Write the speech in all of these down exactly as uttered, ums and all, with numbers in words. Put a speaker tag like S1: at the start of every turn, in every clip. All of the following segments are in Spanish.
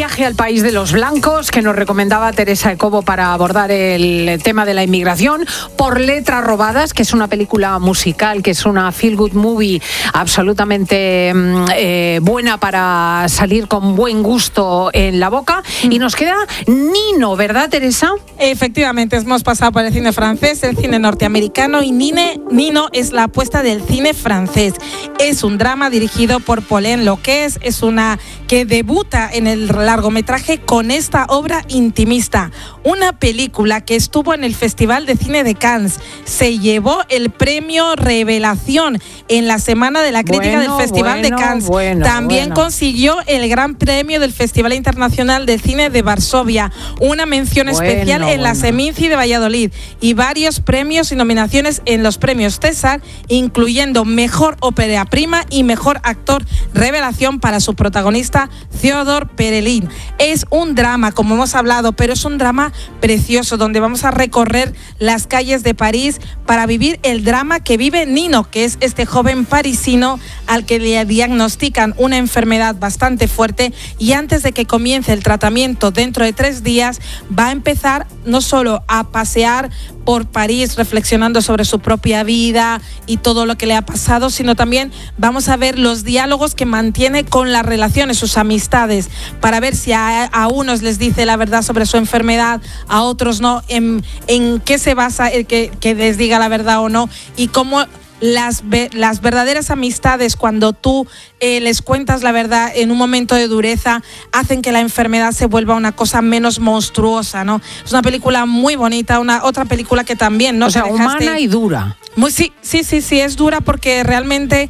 S1: Viaje al país de los blancos, que nos recomendaba Teresa Ecobo para abordar el tema de la inmigración. Por letras robadas, que es una película musical, que es una feel good movie absolutamente eh, buena para salir con buen gusto en la boca. Mm. Y nos queda Nino, ¿verdad, Teresa?
S2: Efectivamente, hemos pasado por el cine francés, el cine norteamericano, y Nine, Nino es la apuesta del cine francés. Es un drama dirigido por Pauline Loquez, es una que debuta en el largometraje con esta obra intimista, una película que estuvo en el Festival de Cine de Cannes, se llevó el premio Revelación en la Semana de la Crítica bueno, del Festival bueno, de Cannes, bueno, también bueno. consiguió el Gran Premio del Festival Internacional de Cine de Varsovia, una mención bueno, especial en bueno. la Seminci de Valladolid y varios premios y nominaciones en los premios César, incluyendo Mejor Ópera Prima y Mejor Actor Revelación para su protagonista Theodore Perelin. Es un drama, como hemos hablado, pero es un drama precioso, donde vamos a recorrer las calles de París para vivir el drama que vive Nino, que es este joven parisino al que le diagnostican una enfermedad bastante fuerte, y antes de que comience el tratamiento dentro de tres días, va a empezar no solo a pasear por París reflexionando sobre su propia vida y todo lo que le ha pasado, sino también vamos a ver los diálogos que mantiene con las relaciones, sus amistades, para ver si a, a unos les dice la verdad sobre su enfermedad, a otros no, en, en qué se basa el que, que les diga la verdad o no, y cómo Las, las verdaderas amistades, cuando tú eh, les cuentas la verdad en un momento de dureza, hacen que la enfermedad se vuelva una cosa menos monstruosa, ¿no? Es una película muy bonita, una otra película que también no
S1: o sea, dejaste... humana y dura.
S2: Muy, sí, sí, sí, sí, es dura porque realmente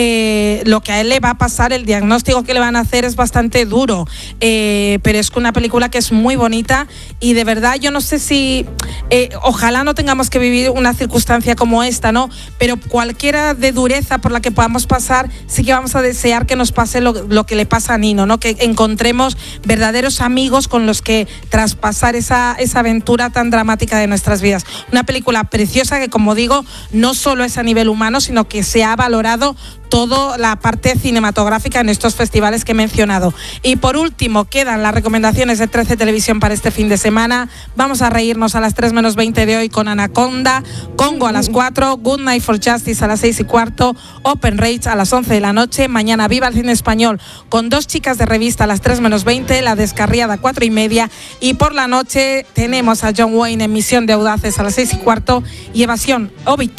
S2: eh, lo que a él le va a pasar, el diagnóstico que le van a hacer es bastante duro, eh, pero es una película que es muy bonita y de verdad yo no sé si, eh, ojalá no tengamos que vivir una circunstancia como esta, ¿no? Pero cualquiera de dureza por la que podamos pasar, sí que vamos a desear que nos pase lo, lo que le pasa a Nino, ¿no? Que encontremos verdaderos amigos con los que traspasar esa, esa aventura tan dramática de nuestras vidas. Una película preciosa que, como digo, no solo es a nivel humano, sino que se ha valorado toda la parte cinematográfica en estos festivales que he mencionado. Y por último, quedan las recomendaciones de trece Televisión para este fin de semana. Vamos a reírnos a las tres menos veinte de hoy con Anaconda, Congo a las cuatro, Good Night for Justice a las seis y cuarto, Open Rage a las once de la noche. Mañana Viva el Cine Español con Dos Chicas de Revista a las tres menos veinte, La Descarriada a cuatro y media, y por la noche tenemos a John Wayne en Misión de Audaces a las seis y cuarto y Evasión o Victoria